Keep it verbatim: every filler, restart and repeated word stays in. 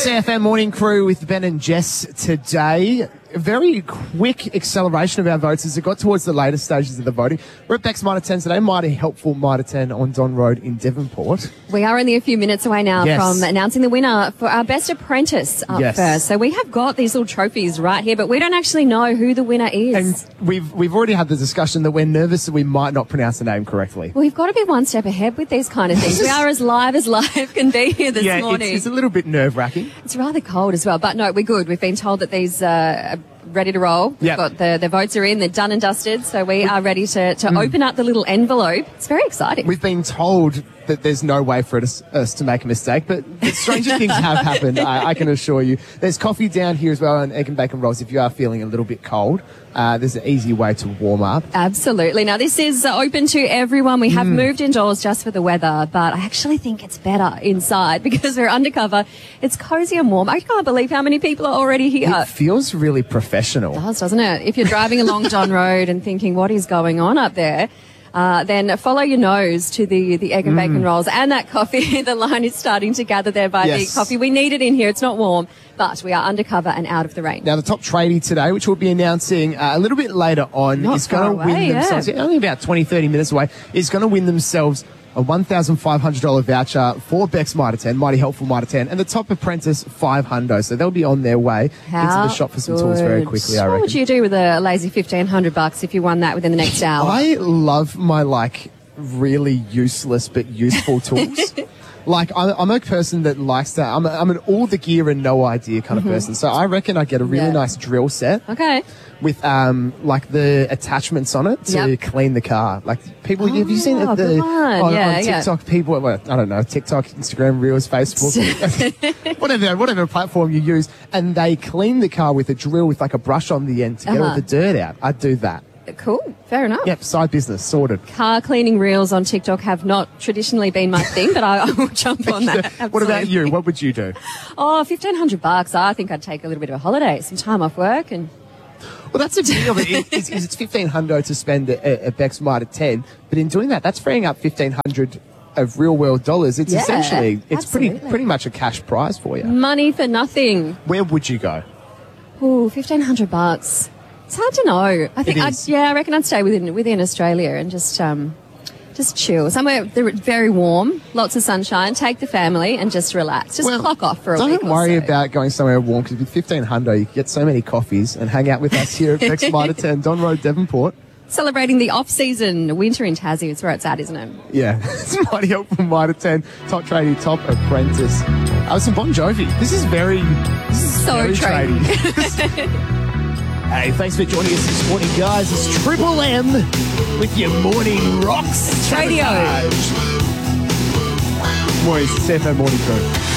S A F M Morning Crew with Ben and Jess today. A very quick acceleration of our votes as it got towards the later stages of the voting. We're at Beck's Mitre ten today. Mighty helpful Mitre ten on Don Road in Devonport. We are only a few minutes away now Yes. from announcing the winner for our Best Apprentice up Yes. first. So we have got these little trophies right here, but we don't actually know who the winner is. And we've we've already had the discussion that we're nervous that we might not pronounce the name correctly. Well, we've got to be one step ahead with these kind of things. We are as live as live can be here this yeah, morning. it's, it's a little bit nerve-wracking. It's rather cold as well, but no, we're good. We've been told that these uh, are ready to roll. We've Yep. got the, the votes are in, they're done and dusted, so we are ready to, to open up the little envelope. It's very exciting. We've been told that there's no way for us, us to make a mistake, but, but stranger things have happened, I, I can assure you. There's coffee down here as well and egg and bacon rolls if you are feeling a little bit cold. Uh, there's an easy way to warm up. Absolutely. Now, this is uh, open to everyone. We have moved indoors just for the weather, but I actually think it's better inside because we're undercover. It's cozy and warm. I can't believe how many people are already here. It feels really professional. It does, doesn't it? If you're driving along Don Road and thinking, what is going on up there? Uh, then follow your nose to the, the egg and bacon rolls and that coffee. The line is starting to gather there by Yes. the coffee. We need it in here. It's not warm, but we are undercover and out of the rain. Now, the top tradie today, which we'll be announcing uh, a little bit later on, Not is going to far win away, themselves, yeah. only about twenty, thirty minutes away, is going to win themselves a one thousand five hundred dollars voucher for Beck's Mitre ten, Mighty Helpful Mitre ten, and the top apprentice, five hundo. So they'll be on their way How into the shop for some tools very good. quickly, I What reckon. would you do with a lazy fifteen hundred bucks if you won that within the next hour? I love my, like, really useless but useful tools. Like, I'm, I'm a person that likes to, I'm, a, I'm an all the gear and no idea kind of person. So I reckon I'd get a really Yeah. nice drill set. Okay. With um like the attachments on it to Yep. clean the car. Like people, have you seen Oh, it the good one. on, Yeah, on yeah. TikTok? People, well, I don't know, TikTok, Instagram, Reels, Facebook, whatever, whatever platform you use, and they clean the car with a drill with like a brush on the end to get all Uh-huh. the dirt out. I'd do that. Cool. Fair enough. Yep, side business sorted. Car cleaning reels on TikTok have not traditionally been my thing, but I, I will jump on that. What about Absolutely. you? What would you do? Oh, fifteen hundred bucks. I think I'd take a little bit of a holiday, some time off work, and Well, that's the beauty of it. Is, is, is it's fifteen hundo to spend at, at Beck's Mitre ten, but in doing that, that's freeing up fifteen hundred of real world dollars. It's Yeah, essentially, it's pretty absolutely. pretty much a cash prize for you. money for nothing. Where would you go? Ooh, fifteen hundred bucks. It's hard to know. I think It I'd, is. yeah, I reckon I'd stay within within Australia and just um just chill somewhere they're very warm, lots of sunshine. Take the family and just relax. Just Well, clock off for a Don't week. worry or so. about going somewhere warm because with fifteen hundo, you can get so many coffees and hang out with us here at Beck's Mitre ten, Don Road, Devonport. Celebrating the off season, winter in Tassie. It's where it's at, isn't it? Yeah, it's Mighty Helpful Mitre ten, top tradie, top apprentice. Oh, some Bon Jovi. This is very, this is So very tradie. tradie. Hey, thanks for joining us this morning, guys. It's Triple M with your morning rocks. Radio. Boys, it's S A F M Morning Crew.